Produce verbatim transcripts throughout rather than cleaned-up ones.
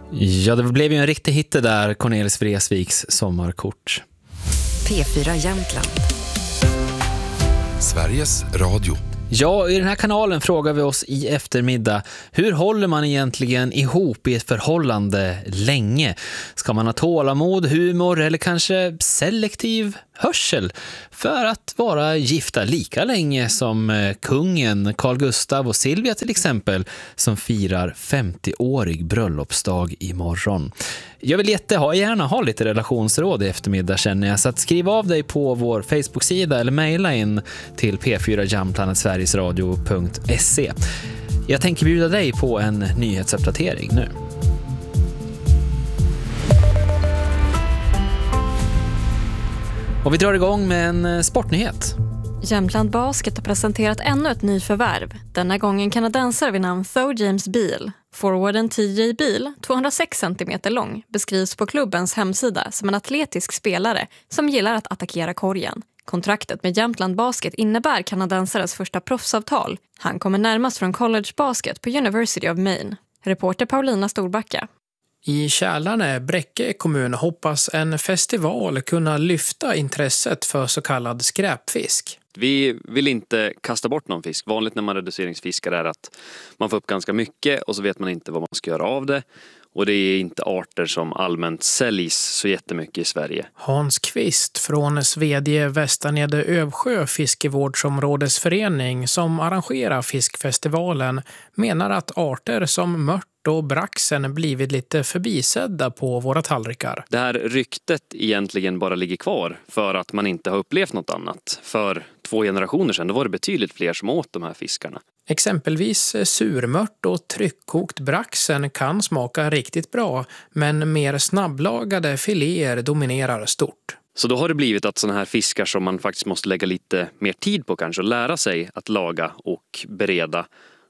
Ja, det blev ju en riktig hit där, Cornelis Vreeswijks sommarkort. P fyra Jämtland. Sveriges Radio. Ja, i den här kanalen frågar vi oss i eftermiddag, hur håller man egentligen ihop i ett förhållande länge? Ska man ha tålamod, humor eller kanske selektiv hörsel för att vara gifta lika länge som kungen, Carl Gustaf och Silvia till exempel, som firar femtioårig bröllopsdag imorgon? Jag vill jätteha, gärna ha lite relationsråd i eftermiddag, känner jag, så att skriv av dig på vår Facebook-sida eller mejla in till p fyra jämtland snabel-a sverigesradio punkt se. Jag tänker bjuda dig på en nyhetsuppdatering nu. Och vi drar igång med en sportnyhet. Jämtland Basket har presenterat ännu ett nyförvärv. Denna gången kanadensare vid namn Tho James Beal. Forwarden T J Beal, tvåhundrasex centimeter lång, beskrivs på klubbens hemsida som en atletisk spelare som gillar att attackera korgen. Kontraktet med Jämtland Basket innebär kanadensares första proffsavtal. Han kommer närmast från college basket på University of Maine. Reporter Paulina Storbacka. I Kälarne, Bräcke kommun, hoppas en festival kunna lyfta intresset för så kallad skräpfisk. Vi vill inte kasta bort någon fisk. Vanligt när man reduceringsfiskar är att man får upp ganska mycket och så vet man inte vad man ska göra av det. Och det är inte arter som allmänt säljs så jättemycket i Sverige. Hans Kvist från Svedje Västernede Övsjö fiskevårdsområdesförening som arrangerar fiskfestivalen menar att arter som mört och braxen blivit lite förbisedda på våra tallrikar. Det här ryktet egentligen bara ligger kvar för att man inte har upplevt något annat. För två generationer sedan då var det betydligt fler som åt de här fiskarna. Exempelvis surmört och tryckkokt braxen kan smaka riktigt bra, men mer snabblagade filéer dominerar stort. Så då har det blivit att sådana här fiskar som man faktiskt måste lägga lite mer tid på kanske och lära sig att laga och bereda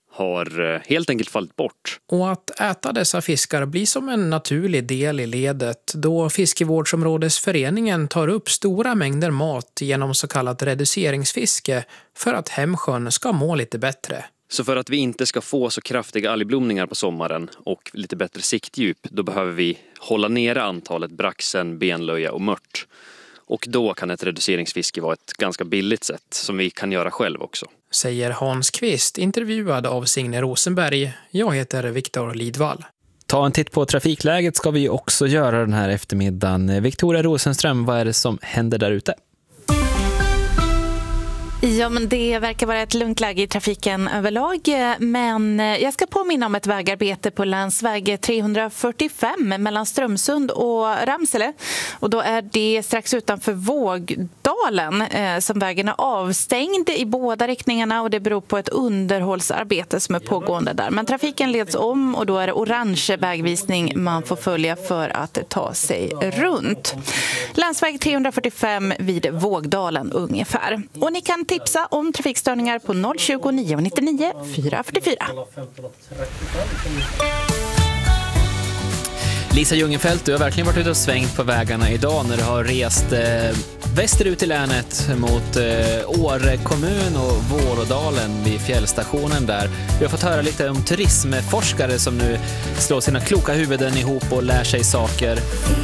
har helt enkelt fallit bort. Och att äta dessa fiskar blir som en naturlig del i ledet då fiskevårdsområdesföreningen tar upp stora mängder mat genom så kallat reduceringsfiske för att hemsjön ska må lite bättre. Så för att vi inte ska få så kraftiga algblomningar på sommaren och lite bättre siktdjup, då behöver vi hålla nere antalet braxen, benlöja och mört. Och då kan ett reduceringsfiske vara ett ganska billigt sätt som vi kan göra själv också. Säger Hans Kvist, intervjuad av Signe Rosenberg. Jag heter Viktor Lidvall. Ta en titt på trafikläget ska vi också göra den här eftermiddagen. Victoria Rosenström, vad är det som händer där ute? Ja, men det verkar vara ett lugnt läge i trafiken överlag, men jag ska påminna om ett vägarbete på länsväg trehundrafyrtiofem mellan Strömsund och Ramsele, och då är det strax utanför Vågdalen eh, som vägen är avstängd i båda riktningarna, och det beror på ett underhållsarbete som är pågående där. Men trafiken leds om och då är det orange vägvisning man får följa för att ta sig runt. Länsväg trehundrafyrtiofem vid Vågdalen ungefär. Och ni kan tipsa om trafikstörningar på noll tjugo nio nittionio fyra fyrtiofyra. Lisa Jungenfeldt, du har verkligen varit ute och svängt på vägarna idag när du har rest eh, västerut i länet mot eh, Åre kommun och Vålådalen vid fjällstationen där. Vi har fått höra lite om turismforskare som nu slår sina kloka huvuden ihop och lär sig saker.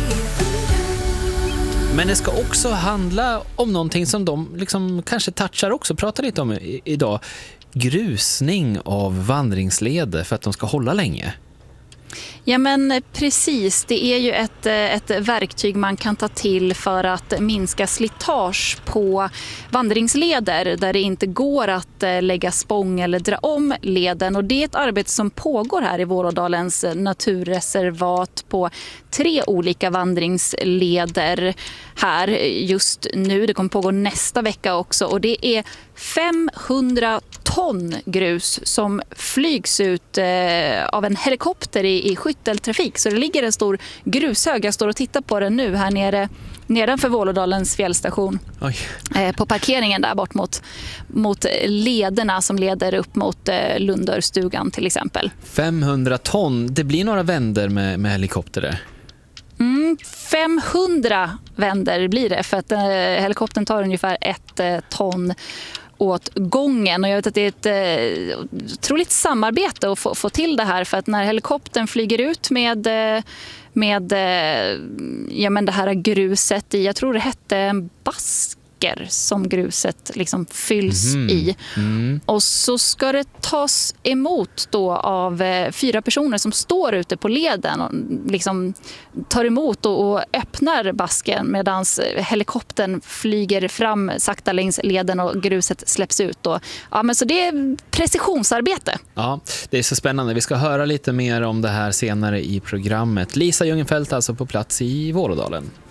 Men det ska också handla om någonting som de liksom kanske touchar också, pratar lite om i- idag. Grusning av vandringsleder för att de ska hålla länge. Ja, men precis. Det är ju ett, ett verktyg man kan ta till för att minska slitage på vandringsleder där det inte går att lägga spång eller dra om leden. Och det är ett arbete som pågår här i Vålådalens naturreservat på tre olika vandringsleder här just nu. Det kommer pågå nästa vecka också, och det är femhundra ton grus som flygs ut eh, av en helikopter i, i skytteltrafik. Så det ligger en stor grushög. Jag står och tittar på den nu här nere nedanför Vålådalens fjällstation. Oj. Eh, på parkeringen där bort mot, mot lederna som leder upp mot eh, Lundörstugan till exempel. femhundra ton, det blir några vänder med, med helikopter där. Mm, femhundra vänder blir det för att eh, helikoptern tar ungefär ett eh, ton. åt gången. Och jag vet att det är ett eh, otroligt samarbete att få, få till det här, för att när helikoptern flyger ut med, med eh, ja, men det här gruset i, jag tror det hette en bask som gruset liksom fylls mm. i. Mm. Och så ska det tas emot då av eh, fyra personer som står ute på leden och liksom tar emot och, och öppnar basken medan helikoptern flyger fram sakta längs leden och gruset släpps ut. Och, ja, men så det är precisionsarbete. Ja, det är så spännande. Vi ska höra lite mer om det här senare i programmet. Lisa Jungenfeldt alltså på plats i Vålådalen.